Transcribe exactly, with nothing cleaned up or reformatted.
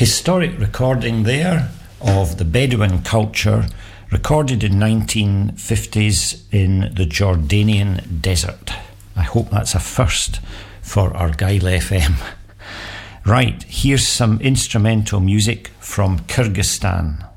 Historic recording there of the Bedouin culture, recorded in nineteen fifties in the Jordanian desert. I hope that's a first for Argyle F M. Right, here's some instrumental music from Kyrgyzstan.